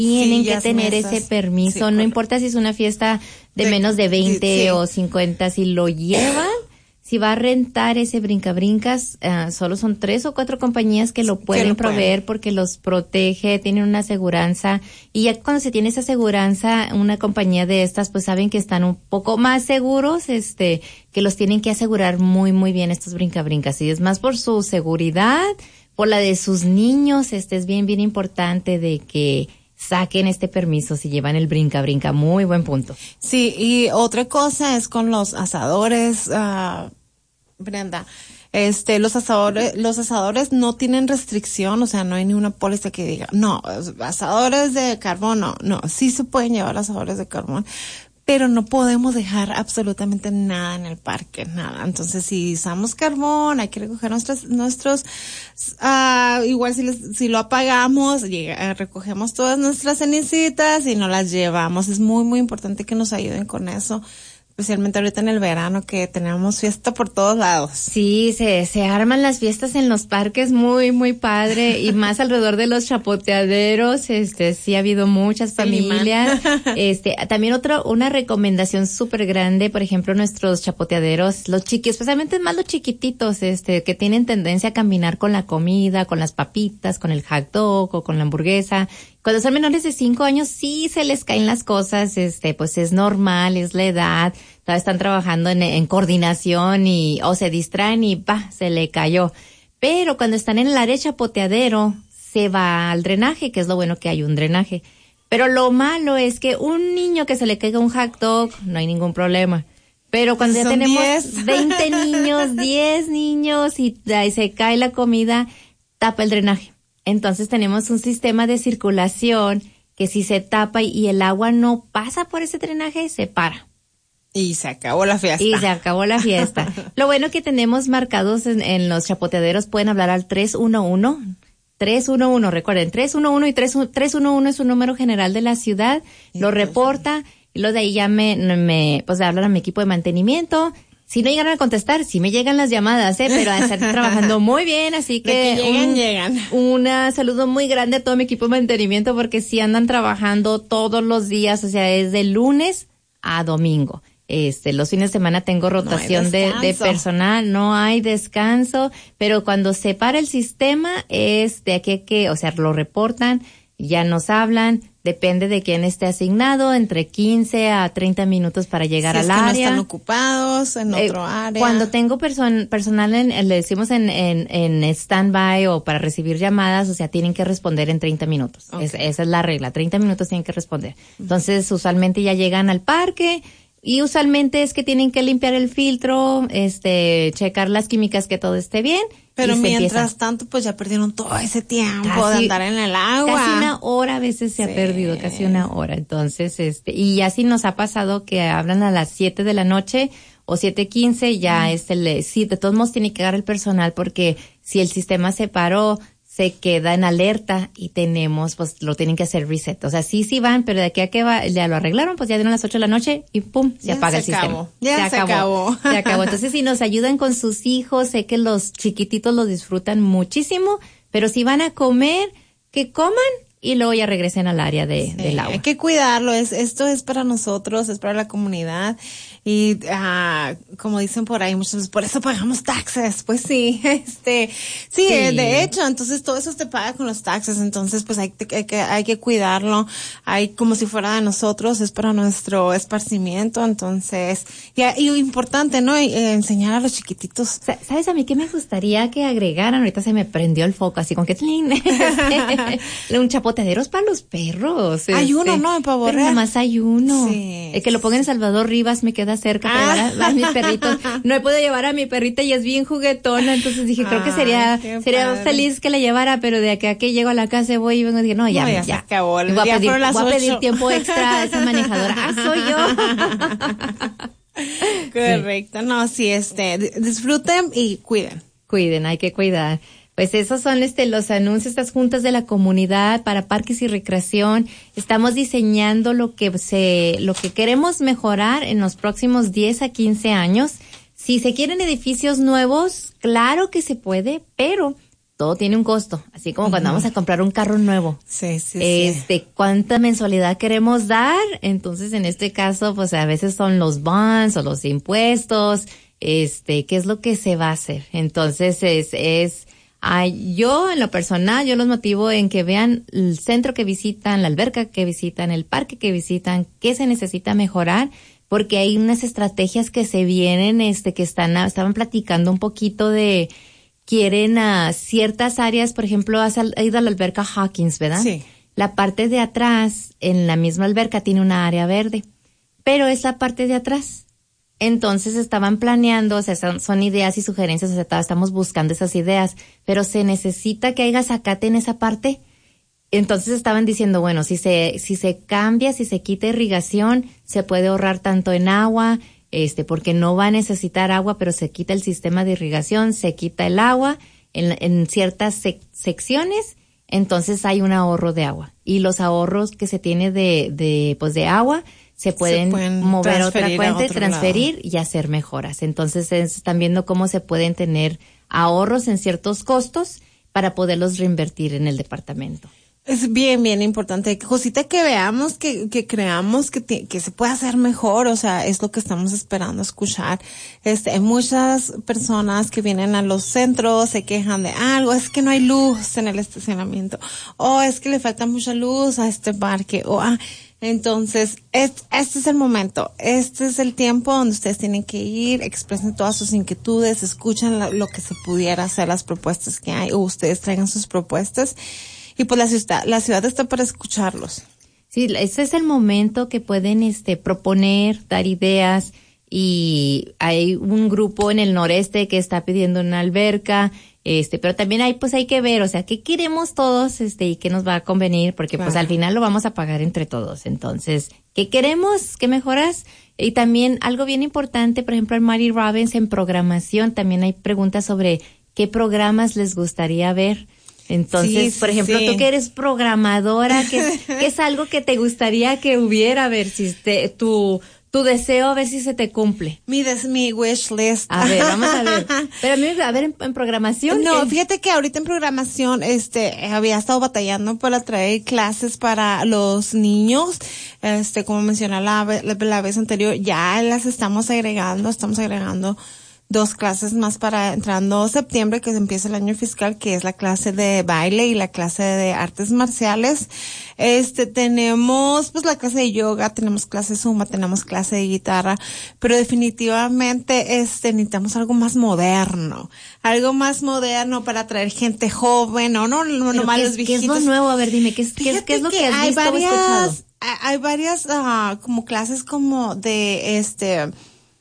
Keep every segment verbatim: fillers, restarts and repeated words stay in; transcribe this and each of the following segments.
tienen que tener mesas. ese permiso, Sí, no correcto. importa si es una fiesta de, De- menos de veinte sí. o cincuenta, si lo llevan, si va a rentar ese brincabrincas, uh, solo son tres o cuatro compañías que lo pueden lo pueden. proveer porque los protege, tienen una aseguranza, y ya cuando se tiene esa aseguranza, una compañía de estas pues saben que están un poco más seguros, este, que los tienen que asegurar muy muy bien estos brincabrincas, y es más por su seguridad, por la de sus niños, este es bien bien importante de que saquen este permiso si llevan el brinca brinca. Muy buen punto. Sí, y otra cosa es con los asadores, uh, Brenda. Este, los asadores, los asadores no tienen restricción, o sea, no hay ni una póliza que diga, no, asadores de carbón, no, no, sí se pueden llevar asadores de carbón, pero no podemos dejar absolutamente nada en el parque, nada. Entonces, si usamos carbón, hay que recoger nuestros, nuestros, uh, igual si, les, si lo apagamos, llega, recogemos todas nuestras cenicitas y nos las llevamos. Es muy, muy importante que nos ayuden con eso, especialmente ahorita en el verano que tenemos fiesta por todos lados. Sí, se, se arman las fiestas en los parques muy, muy padre, y más alrededor de los chapoteaderos, este, sí ha habido muchas familias. Este, también otra, una recomendación súper grande, por ejemplo, nuestros chapoteaderos, los chiquis, especialmente más los chiquititos, este, que tienen tendencia a caminar con la comida, con las papitas, con el hot dog o con la hamburguesa. Cuando son menores de cinco años, sí se les caen las cosas, este, pues es normal, es la edad, todavía están trabajando en, en coordinación y, o se distraen y pa, se le cayó. Pero cuando están en el área chapoteadero, se va al drenaje, que es lo bueno que hay un drenaje. Pero lo malo es que un niño que se le caiga un hot dog, no hay ningún problema. Pero cuando ya Son tenemos diez. veinte niños, diez niños y, y se cae la comida, tapa el drenaje. Entonces tenemos un sistema de circulación que si se tapa y el agua no pasa por ese drenaje, se para. Y se acabó la fiesta. Y se acabó la fiesta. Lo bueno que tenemos marcados en, en los chapoteaderos, pueden hablar al tres uno uno. tres uno uno, recuerden, tres uno uno y tres uno uno es un número general de la ciudad, lo reporta y los de ahí ya me, me pues hablan a mi equipo de mantenimiento. Si no llegan a contestar, sí me llegan las llamadas, eh, pero están trabajando muy bien, así que, De que llegan, un, llegan. Un saludo muy grande a todo mi equipo de mantenimiento porque sí andan trabajando todos los días, o sea, es de lunes a domingo. Este, los fines de semana tengo rotación no de, de personal, no hay descanso, pero cuando se para el sistema es de aquí a que, o sea, lo reportan, ya nos hablan, depende de quién esté asignado, entre quince a treinta minutos para llegar si al es que área. no están ocupados en Eh, otro área. Cuando tengo person, personal, en, le decimos en, en, en stand-by o para recibir llamadas, o sea, tienen que responder en treinta minutos. Okay. Es, esa es la regla, treinta minutos tienen que responder. Entonces, usualmente ya llegan al parque y usualmente es que tienen que limpiar el filtro, este, checar las químicas que todo esté bien. Pero y se mientras empieza. tanto, pues ya perdieron todo ese tiempo Casi- de andar en el agua. Casi una hora a veces se Sí. ha perdido, casi una hora. Entonces, este, y así nos ha pasado que hablan a las siete de la noche o siete quince, ya mm. este, le, sí, de todos modos tiene que llegar el personal porque si el sistema se paró, se queda en alerta y tenemos, pues lo tienen que hacer reset. O sea, sí, sí van, pero de aquí a que va, ya lo arreglaron, pues ya dieron las ocho de la noche y pum, se Ya apaga se el acabó. sistema. Ya se acabó. Se acabó. Entonces, si nos ayudan con sus hijos, sé que los chiquititos los disfrutan muchísimo, pero si van a comer, que coman y luego ya regresen al área de, Sí, del agua. hay que cuidarlo, es, esto es para nosotros, es para la comunidad y ah, como dicen por ahí muchos, por eso pagamos taxes, pues sí, este, sí, Sí. eh, de hecho, entonces todo eso te paga con los taxes, entonces pues hay, hay que, hay que cuidarlo, hay como si fuera de nosotros, es para nuestro esparcimiento, entonces, y, y importante, ¿no? Y, eh, enseñar a los chiquititos. ¿Sabes a mí qué me gustaría que agregaran? Ahorita se me prendió el foco, así con que un chapoteaderos para los perros. Hay este. uno, ¿no? En Pavo Pero Real. nada más hay uno. Sí. El que lo ponga en Salvador Rivas me queda cerca para Ah. llevar a, a mis perritos. No he podido llevar a mi perrita y es bien juguetona, entonces dije, creo que sería Ay, sería padre. feliz que la llevara, pero de aquí a que llego a la casa voy y vengo y dije, no, ya, No, ya ya. se acabó. Y voy a Ya pedir, fueron las voy a pedir ocho. tiempo extra a esa manejadora. Ah, soy yo. Correcto, no, sí, este, d- disfruten y cuiden. Cuiden, hay que cuidar. Pues esos son este los anuncios, estas juntas de la comunidad para parques y recreación. Estamos diseñando lo que se, lo que queremos mejorar en los próximos diez a quince años. Si se quieren edificios nuevos, claro que se puede, pero todo tiene un costo, así como uh-huh. cuando vamos a comprar un carro nuevo. Sí, sí, este, sí. ¿Cuánta mensualidad queremos dar? Entonces, en este caso, pues a veces son los bonds o los impuestos, este, ¿qué es lo que se va a hacer? Entonces, es, es, ay, yo en lo personal, yo los motivo en que vean el centro que visitan, la alberca que visitan, el parque que visitan, qué se necesita mejorar, porque hay unas estrategias que se vienen, este, que están, estaban platicando un poquito de, quieren a ciertas áreas, por ejemplo, has ido a la alberca Hawkins, ¿verdad? Sí. La parte de atrás, en la misma alberca, tiene una área verde, pero es la parte de atrás. Entonces estaban planeando, o sea, son, son ideas y sugerencias, o sea, estamos buscando esas ideas, pero se necesita que haya zacate en esa parte. Entonces estaban diciendo, bueno, si se, si se cambia, si se quita irrigación, se puede ahorrar tanto en agua, este, porque no va a necesitar agua, pero se quita el sistema de irrigación, se quita el agua en, en ciertas sec- secciones, entonces hay un ahorro de agua. Y los ahorros que se tiene de, de, pues de agua, se pueden, se pueden mover a otra cuenta, transferir lado. Y hacer mejoras. Entonces es, están viendo cómo se pueden tener ahorros en ciertos costos para poderlos reinvertir en el departamento. Es bien, bien importante. Cosita que veamos, que, que creamos que, te, que se puede hacer mejor, o sea, es lo que estamos esperando escuchar. Este, hay muchas personas que vienen a los centros, se quejan de algo, es que no hay luz en el estacionamiento, o es que le falta mucha luz a este parque, o ah, entonces, este, este es el momento, este es el tiempo donde ustedes tienen que ir, expresen todas sus inquietudes, escuchan lo, lo que se pudiera hacer, las propuestas que hay, o ustedes traigan sus propuestas. Y pues la ciudad, la ciudad está para escucharlos. Sí, ese es el momento que pueden este proponer, dar ideas, y hay un grupo en el noreste que está pidiendo una alberca, este, pero también hay, pues hay que ver, o sea, qué queremos todos, este, y qué nos va a convenir, porque claro. Pues al final lo vamos a pagar entre todos. Entonces, ¿qué queremos? ¿Qué mejoras? Y también algo bien importante, por ejemplo, en Mary Robbins, en programación, también hay preguntas sobre qué programas les gustaría ver. Entonces, sí, por ejemplo, sí. Tú que eres programadora, ¿qué, ¿qué es algo que te gustaría que hubiera? A ver si te, tu, tu deseo, a ver si se te cumple. Mi, des, mi wish list. A ver, vamos a ver. Pero a mí, a ver, en, en programación. No, ¿qué? Fíjate que ahorita en programación, este, había estado batallando para traer clases para los niños. Este, como mencioné la, la, la vez anterior, ya las estamos agregando, estamos agregando dos clases más para entrando septiembre, que empieza el año fiscal, que es la clase de baile y la clase de artes marciales. Este, tenemos pues la clase de yoga, tenemos clase de zumba, tenemos clase de guitarra, pero definitivamente este necesitamos algo más moderno, algo más moderno para atraer gente joven, no, no, no, no más los viejitos. ¿Qué es lo nuevo? A ver, dime, ¿qué es, qué es, qué es lo que, que has hay visto varias, o escuchado? Hay varias, uh, como clases como de este,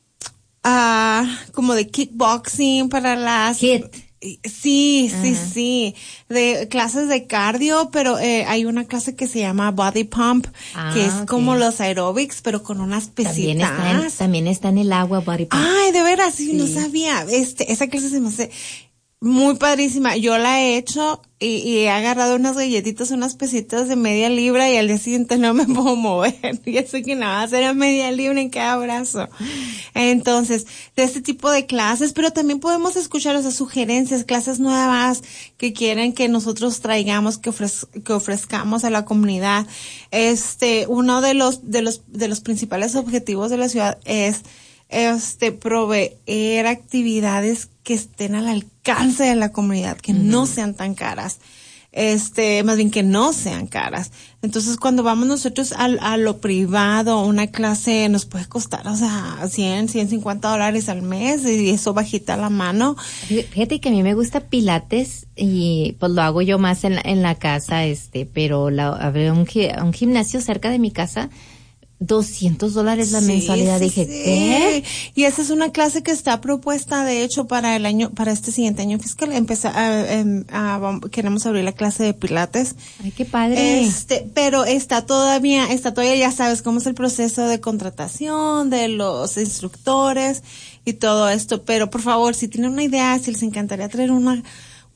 Ah, uh, como de kickboxing para las... Hit. Sí, sí, uh-huh. sí. De clases de cardio, pero eh, hay una clase que se llama Body Pump, ah, que es okay. como los aerobics, pero con unas pesitas. También está en, también está en el agua Body Pump. Ay, de veras, sí, sí. No sabía. Este, esa clase se me hace muy padrísima. Yo la he hecho y, y he agarrado unas galletitas, unas pesitas de media libra y al día siguiente no me puedo mover. Y eso que nada, será media libra en cada brazo. Entonces, de este tipo de clases, pero también podemos escuchar esas sugerencias, clases nuevas que quieren que nosotros traigamos, que, ofrez, que ofrezcamos a la comunidad. Este, uno de los, de los, de los principales objetivos de la ciudad es este proveer actividades que estén al alcance de la comunidad, que uh-huh. no sean tan caras, este, más bien que no sean caras. Entonces, cuando vamos nosotros a, a lo privado, una clase nos puede costar, o sea, cien, ciento cincuenta dólares al mes, y eso bajita la mano. Fíjate que a mí me gusta Pilates y pues lo hago yo más en la, en la casa, este, pero la, había un, un gimnasio cerca de mi casa, doscientos dólares la sí, mensualidad. Sí, Dije, sí. ¿qué? Y esa es una clase que está propuesta, de hecho, para el año, para este siguiente año fiscal. Empezar, a, a, a, queremos abrir la clase de Pilates. Ay, qué padre. Este, pero está todavía, está todavía, ya sabes cómo es el proceso de contratación de los instructores y todo esto. Pero por favor, si tienen una idea, si les encantaría traer una,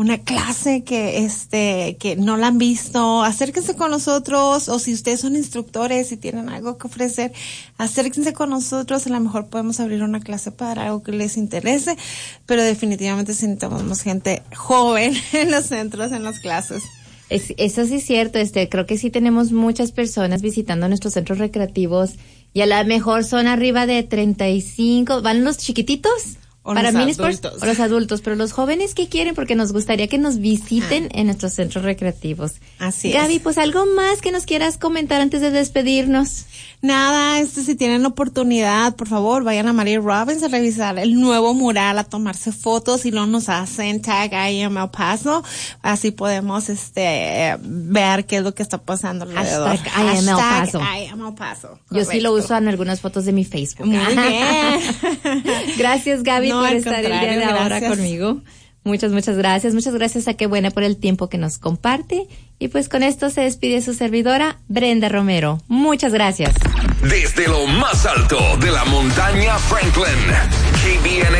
una clase que este que no la han visto, acérquense con nosotros, o si ustedes son instructores y tienen algo que ofrecer, acérquense con nosotros, a lo mejor podemos abrir una clase para algo que les interese, pero definitivamente necesitamos gente joven en los centros, en las clases. Es, eso sí es cierto, este, creo que sí tenemos muchas personas visitando nuestros centros recreativos y a lo mejor son arriba de treinta y cinco, ¿van los chiquititos? O para los mini sports, adultos. o los adultos, pero los jóvenes, ¿qué quieren? Porque nos gustaría que nos visiten ah. en nuestros centros recreativos. Así Gaby, es. pues algo más que nos quieras comentar antes de despedirnos. Nada, este, si tienen oportunidad, por favor, vayan a Mary Robbins a revisar el nuevo mural, a tomarse fotos y luego nos hacen tag ahí en El Paso. Así podemos, este, ver qué es lo que está pasando alrededor. Hashtag I am El Paso. I am El Paso. Yo Correcto. Sí lo uso en algunas fotos de mi Facebook. Muy bien. Gracias, Gaby, no, por estar el día de gracias. ahora conmigo. Muchas, muchas gracias. Muchas gracias a Qué Buena por el tiempo que nos comparte. Y pues con esto se despide su servidora, Brenda Romero. Muchas gracias. Desde lo más alto de la montaña Franklin, K B N